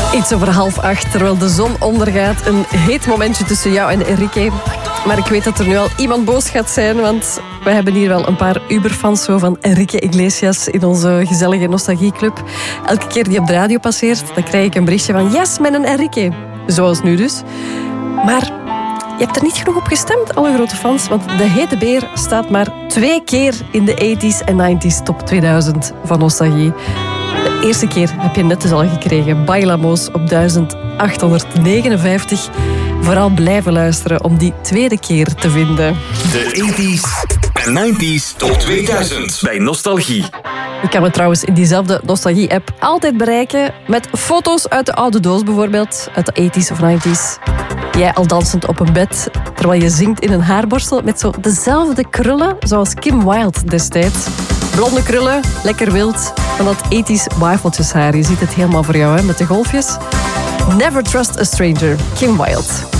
Iets over 7:30, terwijl de zon ondergaat. Een heet momentje tussen jou en Enrique. Maar ik weet dat er nu al iemand boos gaat zijn, want we hebben hier wel een paar Uber-fans zo van Enrique Iglesias in onze gezellige nostalgieclub. Elke keer die op de radio passeert, dan krijg ik een berichtje van yes, met een Enrique. Zoals nu dus. Maar je hebt er niet genoeg op gestemd, alle grote fans, want de hete beer staat maar 2 keer in de 80s en 90s top 2000 van nostalgie. De eerste keer heb je net dus al gekregen. Bailamos op 1859. Vooral blijven luisteren om die tweede keer te vinden. De 80s en 90s top 2000 bij Nostalgie. Je kan me trouwens in diezelfde Nostalgie-app altijd bereiken met foto's uit de oude doos bijvoorbeeld, uit de 80s of 90s. Jij al dansend op een bed, terwijl je zingt in een haarborstel met zo dezelfde krullen zoals Kim Wilde destijds. Blonde krullen, lekker wild, van dat 80s wafeltjeshaar. Je ziet het helemaal voor jou, hè, met de golfjes. Never Trust a Stranger, Kim Wilde.